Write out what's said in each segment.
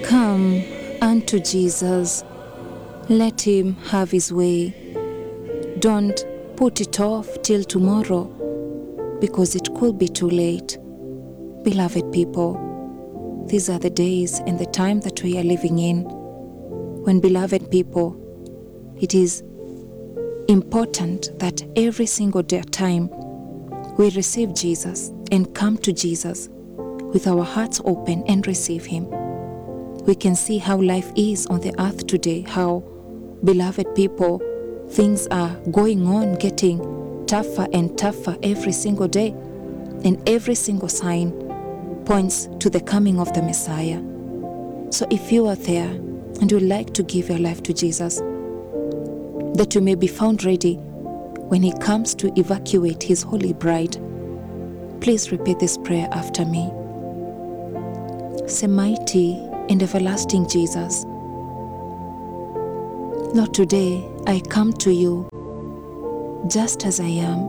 Come unto Jesus. Let him have his way. Don't put it off till tomorrow, because it could be too late. Beloved people, these are the days and the time that we are living in, when, beloved people, it is important that every single day time we receive Jesus and come to Jesus with our hearts open and receive him. We can see how life is on the earth today, how, beloved people, things are going on, getting tougher and tougher every single day, and every single sign points to the coming of the Messiah. So if you are there and would like to give your life to Jesus, that you may be found ready when he comes to evacuate his holy bride, please repeat this prayer after me. Say, mighty and everlasting Jesus, Lord, today I come to you just as I am.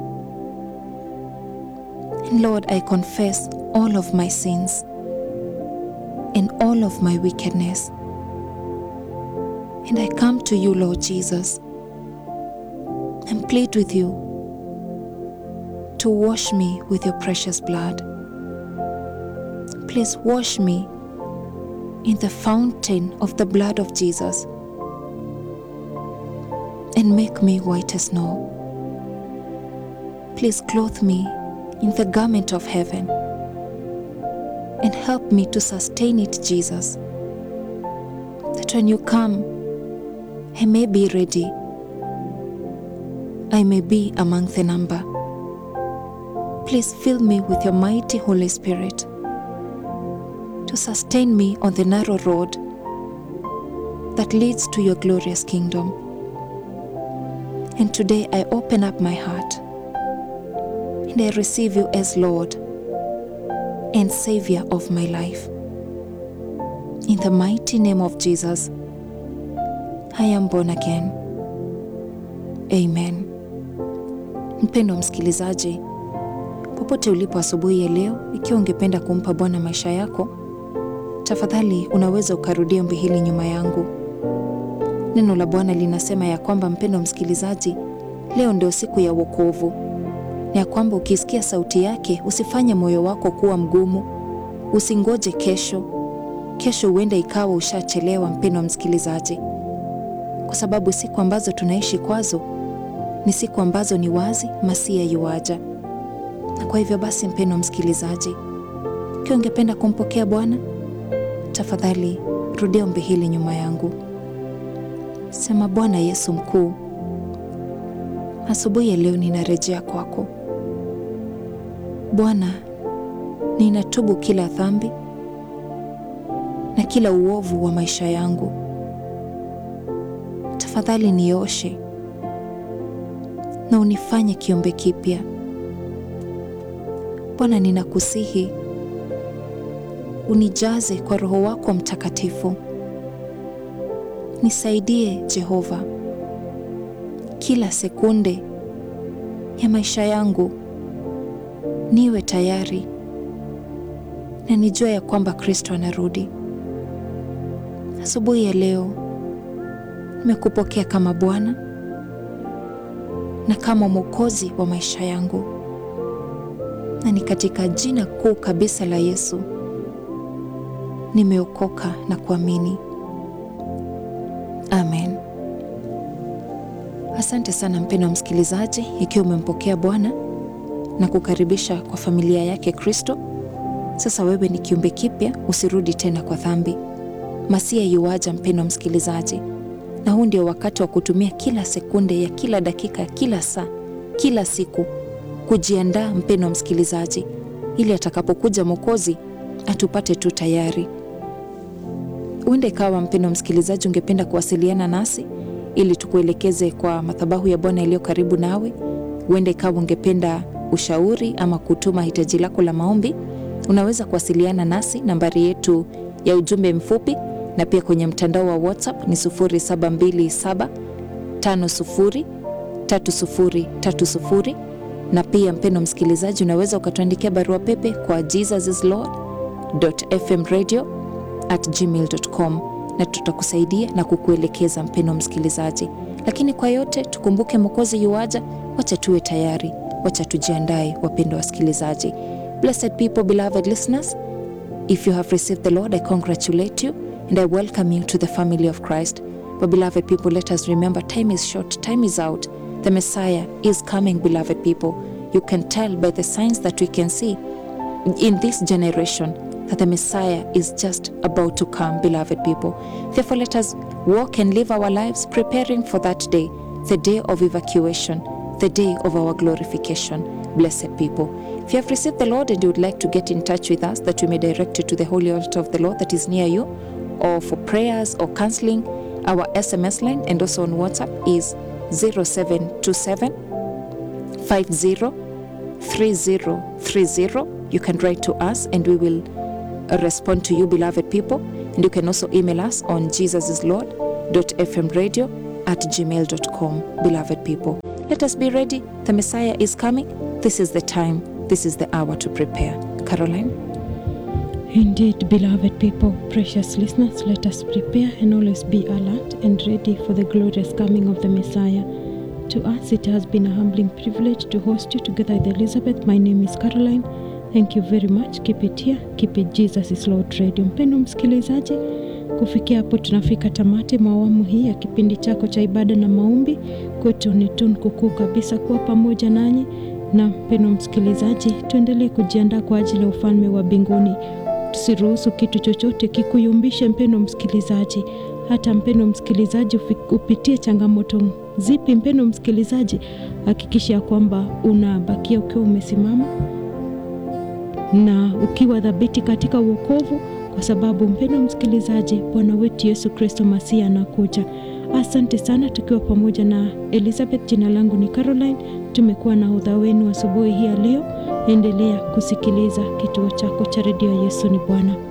And Lord, I confess all of my sins and all of my wickedness. And I come to you, Lord Jesus, and plead with you to wash me with your precious blood. Please wash me in the fountain of the blood of Jesus and make me white as snow. Please clothe me in the garment of heaven and help me to sustain it, Jesus, that when you come, I may be ready. I may be among the number. Please fill me with your mighty Holy Spirit to sustain me on the narrow road that leads to your glorious kingdom. And today I open up my heart and I receive you as Lord and Savior of my life. In the mighty name of Jesus, I am born again. Amen. Mpendwa msikilizaji, popote ulipo asubuhi ya leo, ikiwa ungependa kumpa Bwana maisha yako, tafadhali unaweza ukarudia ombi hili nyuma yangu. Neno la Bwana linasema ya kwamba, mpendwa msikilizaji, leo ndio siku ya wokovu, na ya kwamba ukisikia sauti yake usifanye moyo wako kuwa mgumu. Usingoje kesho. Kesho huenda ikawa ushachelewa, mpendwa msikilizaji, kwa sababu siku ambazo tunaishi kwazo ni siku ambazo ni wazi Masia yuaja. Na kwa hivyo basi, mpendwa msikilizaji, ikiwa ungependa kumpokea Bwana, tafadhali rudia ombi hili nyuma yangu. Sema, Bwana Yesu mkuu, asubuhi ya leo ninarejea kwako. Bwana, ninatubu kila dhambi na kila uovu wa maisha yangu. Tafadhali nioshe na unifanye kiumbe kipya. Bwana, ninakusihi unijaze kwa Roho wako Mtakatifu. Nisaidie Jehova, kila sekunde ya maisha yangu niwe tayari na nijue ya kwamba Kristo anarudi. Asubuhi ya leo nimekupokea kama Bwana na kama Mwokozi wa maisha yangu, na ni katika jina kuu kabisa la Yesu nimeokoka na kuamini. Amen. Asante sana mpendwa msikilizaji, ikiwa umempokea Bwana na kukaribisha kwa familia yake Kristo. Sasa wewe ni kiumbe kipya, usirudi tena kwa dhambi. Masia yuaja, mpendwa msikilizaji, na huu ndio wakati wa kutumia kila sekunde ya kila dakika, kila saa, kila siku kujiandaa, mpendwa msikilizaji, ili atakapokuja Mwokozi atupate tu tayari. Uende ikawa, mpendwa msikilizaji, ungependa kuwasiliana nasi ili tukuelekeze kwa madhabahu ya Bwana iliyo karibu nawe. Uende ikawa ungependa ushauri ama kutuma hitaji lako la maombi, unaweza kuwasiliana nasi. Nambari yetu ya ujumbe mfupi na pia kwenye mtandao wa WhatsApp ni 0727503030. Na pia mpendwa msikilizaji, unaweza ukatuandikia barua pepe kwa jesusislord.fmradio @gmail.com, na tutakusaidia na kukuelekeza mpendwa msikilizaji. Lakini kwa yote tukumbuke Mwokozi yuaja, wacha tuwe tayari, wacha tujiandae wapendwa wasikilizaji. Blessed people, beloved listeners, if you have received the Lord, I congratulate you and I welcome you to the family of Christ. But beloved people, let us remember time is short, time is out. The Messiah is coming, beloved people. You can tell by the signs that we can see in this generation that the Messiah is just about to come, beloved people. Therefore, let us walk and live our lives preparing for that day, the day of evacuation, the day of our glorification, blessed people. If you have received the Lord and you would like to get in touch with us, that we may direct you to the holy altar of the Lord that is near you, or for prayers or counseling, our SMS line and also on WhatsApp is 0727 50 3030. You can write to us and we will respond to you, beloved people. And you can also email us on jesusislord.fmradio@gmail.com, beloved people. Let us be ready. The Messiah is coming. This is the time. This is the hour to prepare. Caroline? Indeed, beloved people, precious listeners, let us prepare and always be alert and ready for the glorious coming of the Messiah. To us, it has been a humbling privilege to host you together with Elizabeth. My name is Caroline. Thank you very much. Keep it here. Keep it Jesus is Lord Radio. Mpendwa msikilizaji, kufikia hapo tunafika tamati mwa awamu hii ya kipindi chako cha ibada na maombi. Kwetu ni tunkukuu kabisa kuwa pamoja nanyi. Na mpendwa msikilizaji, tuendelee kujiandaa kwa ajili ya ufalme wa mbinguni. Tusiruhusu kitu chochote kikuyumbishe mpendwa msikilizaji. Hata mpendwa msikilizaji upitie changamoto zipi, mpendwa msikilizaji, hakikisha kwamba unabakia ukiwa umesimama na ukiwa dhabiti katika wokovu, kwa sababu mpendwa msikilizaji, Bwana wetu Yesu Kristo Masihi anakuja. Asante sana, tukiwa pamoja na Elizabeth. Jina langu ni Caroline. Tumekuwa na hodha wenu asubuhi hii ya leo. Endelea kusikiliza kituo chako cha redio Yesu ni Bwana.